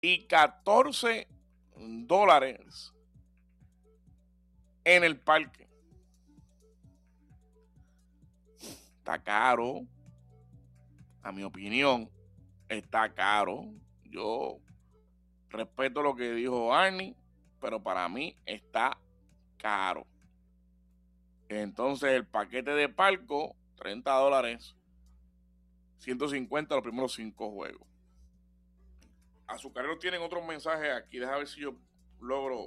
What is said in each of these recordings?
y $14 en el parque. Está caro, a mi opinión, está caro. Yo respeto lo que dijo Arnie, pero para mí está caro. Entonces el paquete de palco, $30, 150 los primeros 5 juegos. Azucareros tienen otros mensajes aquí, déjame ver si yo logro.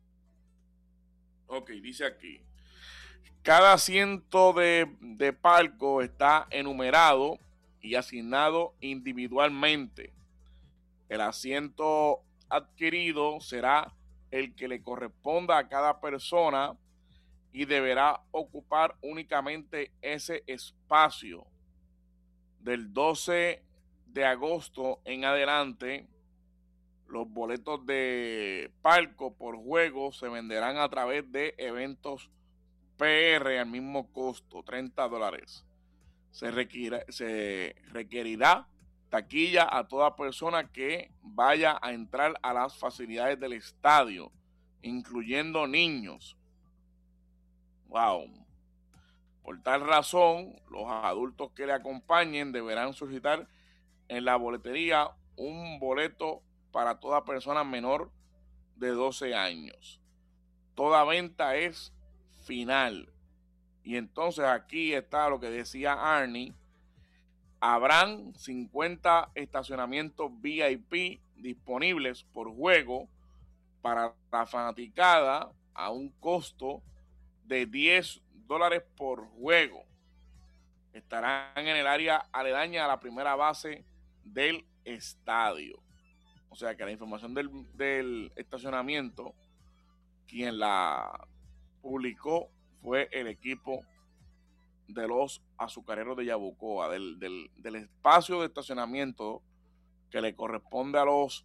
Ok, dice aquí. Cada asiento de palco está enumerado y asignado individualmente. El asiento adquirido será el que le corresponda a cada persona y deberá ocupar únicamente ese espacio. Del 12 de agosto en adelante, los boletos de palco por juego se venderán a través de eventos PR al mismo costo, $30. Se requerirá taquilla a toda persona que vaya a entrar a las facilidades del estadio, incluyendo niños. Wow. Por tal razón, los adultos que le acompañen deberán solicitar en la boletería un boleto para toda persona menor de 12 años. Toda venta es final. Y entonces aquí está lo que decía Arnie. Habrán 50 estacionamientos VIP disponibles por juego para la fanaticada a un costo de $10 por juego. Estarán en el área aledaña a la primera base del estadio. O sea que la información del estacionamiento, quien la publicó fue el equipo de los Azucareros de Yabucoa, del espacio de estacionamiento que le corresponde a los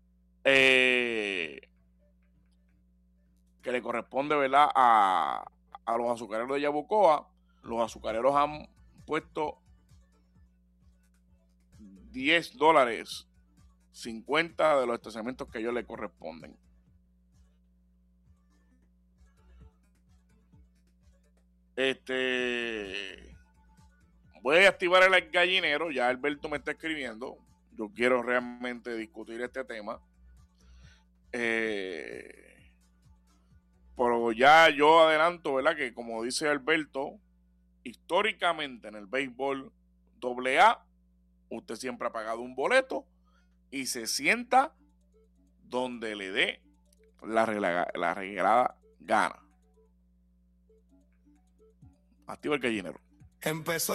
¿verdad? A los Azucareros de Yabucoa. Los azucareros han puesto $10, 50 de los estacionamientos que a ellos le corresponden. Voy a activar el gallinero. Ya Alberto me está escribiendo. Yo quiero realmente discutir este tema. Pero ya yo adelanto, ¿verdad? Que como dice Alberto, históricamente en el béisbol AA, usted siempre ha pagado un boleto y se sienta donde le dé la regalada gana. Activa el gallinero. Empezó